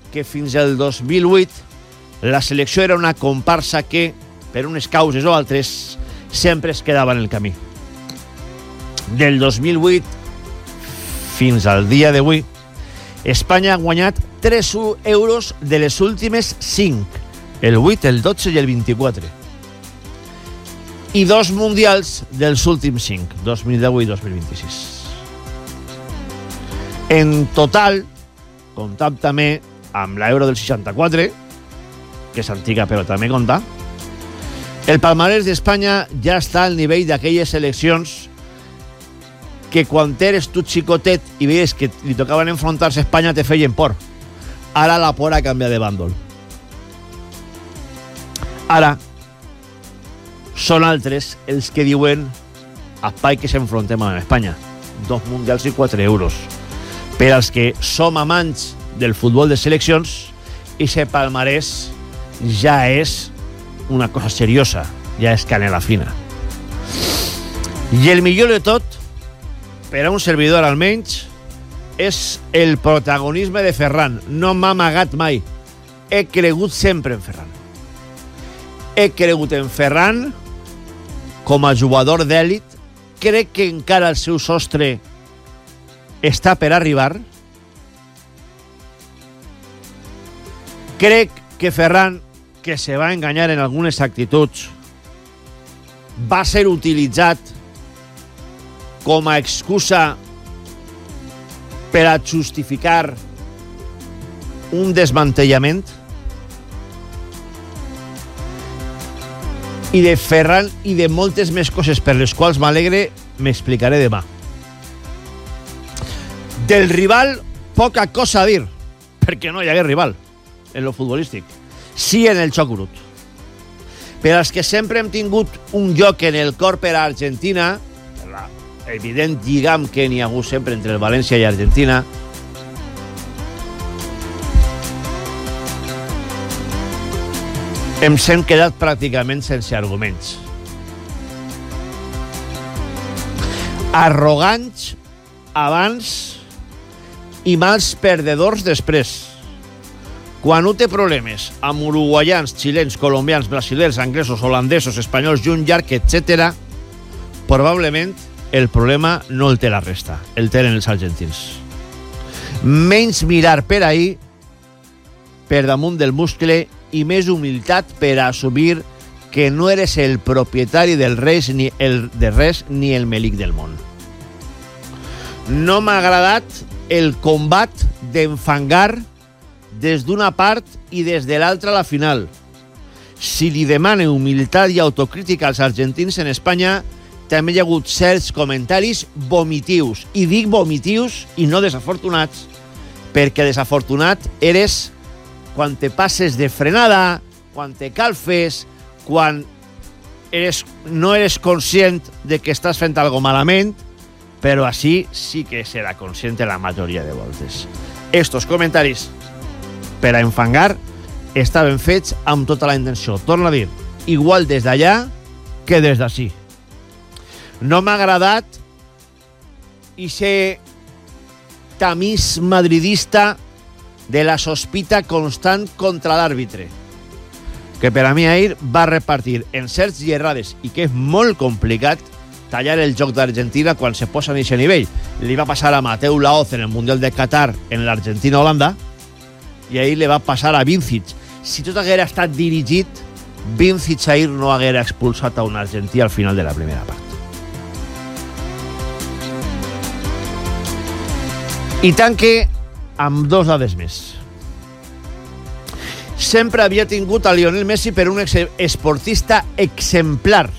que fins al 2008 la selecció era una comparsa que, per unes causes o altres, sempre es quedava en el camí. Del 2008 fins al dia d'avui, Espanya ha guanyat 3 euros de les últimes 5, el 8, el 12 i el 24. I 2 mundials dels últims 5, 2010 i 2026. En total, comptant també amb l'euro del 64, que és antiga però també compta, el palmarès d'Espanya ja està al nivell d'aquelles seleccions que quan eres tu xicotet i veies que li tocaven enfrontar-se a Espanya te feien por. Ara la por ha canviat de bàndol. Ara són altres els que diuen espai que s'enfrontem amb Espanya. 2 mundials i 4 euros. Per als que som amants del futbol de seleccions, i ese palmarès ja és una cosa seriosa, ja és canela fina. I el millor de tot, per a un servidor almenys, és el protagonisme de Ferran. No m'ha amagat mai. He cregut sempre en Ferran. He cregut en Ferran com a jugador d'èlit. Crec que encara el seu sostre està per arribar. Crec que Ferran, que se va enganyar en algunes actituds, va ser utilitzat com a excusa per a justificar un desmantellament. I de Ferran i de moltes més coses per les quals m'alegre m'explicaré demà. Del rival, poca cosa a dir, perquè no hi hagués rival en lo futbolístic. Sí en el xoc brut. Per als que sempre hem tingut un lloc en el cor per a Argentina, evident lligam que n'hi ha hagut sempre entre el València i Argentina, ens hem quedat pràcticament sense arguments. Arrogants abans i mals perdedors després. Quan un té problemes amb uruguaians, xilens, colombians, brasilers, anglesos, holandesos, espanyols i un llarg, etc., probablement el problema no el té la resta, el tenen els argentins. Menys mirar per ahí, per damunt del muscle, i més humilitat per a assumir que no eres el propietari del res ni el melic del món. No m'ha agradat el combat d'enfangar des d'una part i des de l'altra a la final. Si li demane humilitat i autocrítica als argentins en Espanya, també hi ha hagut certs comentaris vomitius. I dic vomitius i no desafortunats, perquè desafortunat eres quan te passes de frenada, quan te calfes, quan no eres conscient de que estàs fent algo malament, però així sí que serà conscient la majoria de voltes. Estos comentaris per a enfangar estaven fets amb tota la intenció. Torno a dir, igual des d'allà que des d'ací. No m'ha agradat ixe tamís madridista de la sospita constant contra l'àrbitre, que per a mi ahir va repartir encerts i errades, i que és molt complicat tallar el joc d'Argentina quan se posa en aquest nivell. Li va passar a Mateu Laoz en el Mundial de Qatar en l'Argentina-Holanda, i ahir li va passar a Vincic. Si tot haguera estat dirigit, Vincic ahir no haguera expulsat a un argentí al final de la primera part. I tanque amb 2 dades més. Sempre havia tingut a Lionel Messi per un esportista exemplar,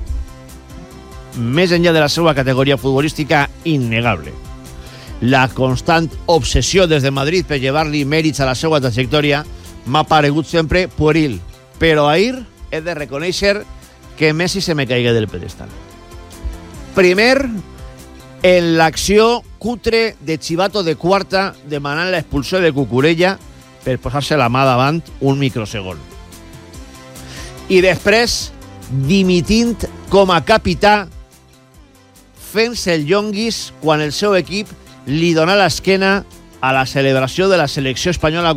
més enllà de la seva categoria futbolística innegable. La constant obsessió des de Madrid per llevar-li mèrits a la seva trajectòria m'ha paregut sempre pueril, però ahir he de reconèixer que Messi se me caigui del pedestal. Primer, en l'acció cutre de Chivato de quarta demanant l'expulsió de Cucurella per posar-se la mà davant un microsegon. I després, dimitint com a capità, fent-se el llonguis quan el seu equip li dona l'esquena a la celebració de la selecció espanyola